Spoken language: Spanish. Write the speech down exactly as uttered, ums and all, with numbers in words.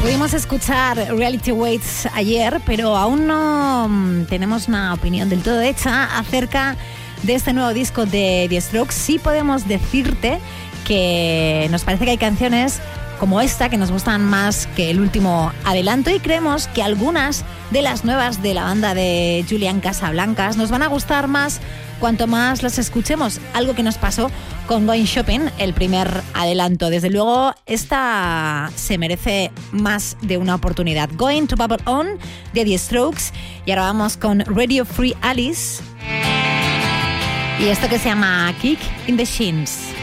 Pudimos escuchar Reality Waits ayer, pero aún no tenemos una opinión del todo hecha acerca de este nuevo disco de The Strokes. Sí podemos decirte que nos parece que hay canciones como esta que nos gustan más que el último adelanto, y creemos que algunas de las nuevas de la banda de Julian Casablancas nos van a gustar más cuanto más las escuchemos, algo que nos pasó con Going Shopping, el primer adelanto. Desde luego, esta se merece más de una oportunidad. Going to Bubble On de The Strokes, y ahora vamos con Radio Free Alice y esto que se llama Kick in the Shins.